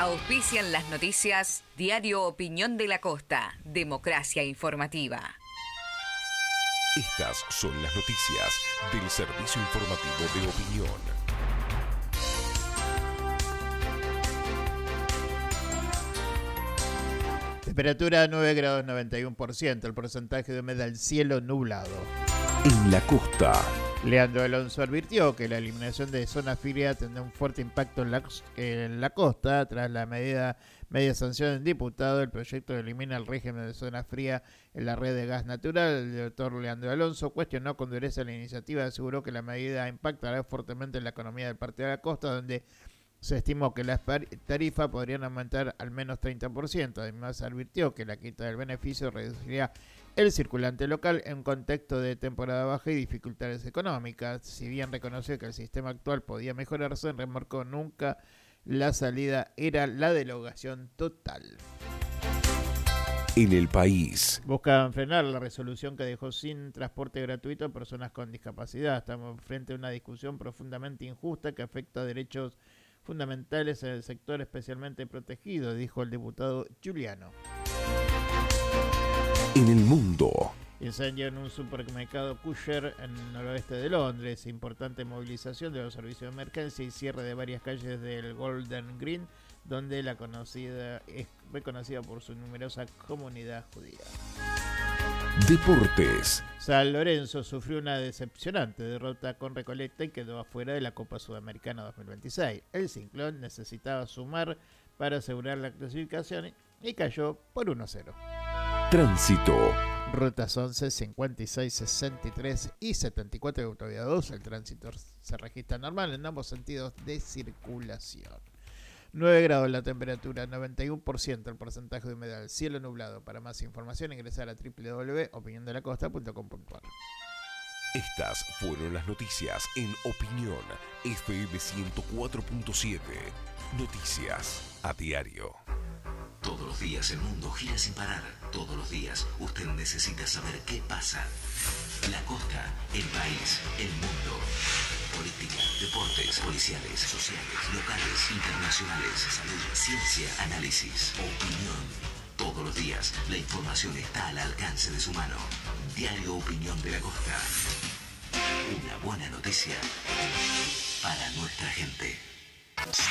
Auspician las noticias Diario Opinión de la Costa, Democracia Informativa. Estas son las noticias del Servicio Informativo de Opinión. Temperatura 9 grados 91%, el porcentaje de humedad, cielo nublado. En la costa. Leandro Alonso advirtió que la eliminación de zona fría tendrá un fuerte impacto en la costa. Tras la media sanción del diputado, el proyecto elimina el régimen de zona fría en la red de gas natural. El doctor Leandro Alonso cuestionó con dureza la iniciativa y aseguró que la medida impactará fuertemente en la economía del Partido de la Costa, donde se estimó que las tarifas podrían aumentar al menos 30%. Además, advirtió que la quita del beneficio reduciría el circulante local en un contexto de temporada baja y dificultades económicas. Si bien reconoció que el sistema actual podía mejorarse, remarcó nunca la salida era la derogación total. En el país. Buscan frenar la resolución que dejó sin transporte gratuito a personas con discapacidad. Estamos frente a una discusión profundamente injusta que afecta a derechos fundamentales en el sector especialmente protegido, dijo el diputado Giuliano. En el mundo. Incendio en un supermercado Kusher en el noroeste de Londres. Importante movilización de los servicios de emergencia y cierre de varias calles del Golden Green, donde la conocida es reconocida por su numerosa comunidad judía. Deportes. San Lorenzo sufrió una decepcionante derrota con Recoleta y quedó afuera de la Copa Sudamericana 2026. El Ciclón necesitaba sumar para asegurar la clasificación y cayó por 1-0. Tránsito. Rutas 11, 56, 63 y 74 de autovía 2. El tránsito se registra normal en ambos sentidos de circulación. 9 grados la temperatura, 91% el porcentaje de humedad, cielo nublado. Para más información ingresar a www.opiniondelacosta.com.ar. Estas fueron las noticias en Opinión FM 104.7. Noticias a diario. Todos los días el mundo gira sin parar. Todos los días usted necesita saber qué pasa. La costa, el país, el mundo. Política, deportes, policiales, sociales, locales, internacionales, salud, ciencia, análisis, opinión. Todos los días la información está al alcance de su mano. Diario Opinión de la Costa. Una buena noticia para nuestra gente.